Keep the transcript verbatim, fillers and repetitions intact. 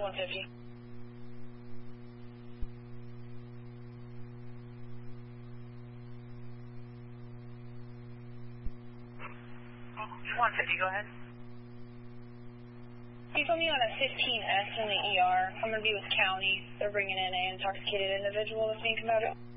one fifty. one fifty, go ahead. You put me on a fifteen S in the E R. I'm going to be with county. They're bringing in an intoxicated individual that's being conducted.